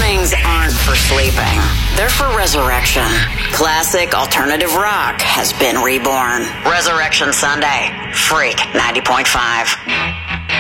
Mornings aren't for sleeping. They're for resurrection. Classic alternative rock has been reborn. Resurrection Sunday. Freak 90.5.